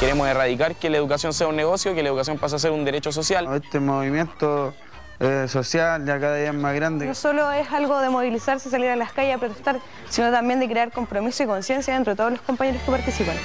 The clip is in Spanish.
Queremos erradicar que la educación sea un negocio, que la educación pase a ser un derecho social. Este movimiento social ya cada día es más grande. No solo es algo de movilizarse, salir a las calles a protestar, sino también de crear compromiso y conciencia entre todos los compañeros que participan.